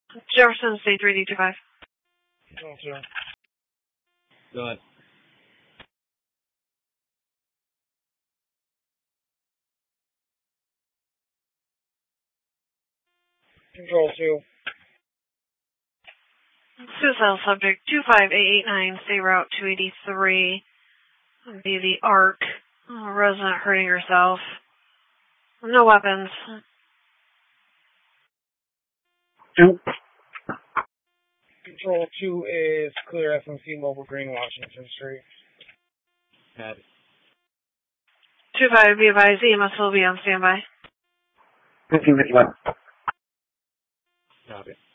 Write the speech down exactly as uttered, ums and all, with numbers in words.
Jefferson State three D two five. Oh, sir. Go ahead. Control two. Suicidal subject two five eight eight nine, State Route two eighty-three. Be the ARC. Uh, resident hurting herself. No weapons. Two. Control two is clear F M C Mobile Green, Washington Street. Got it. two five, be advised, E M S will be on standby. fifteen fifty-one. Copy.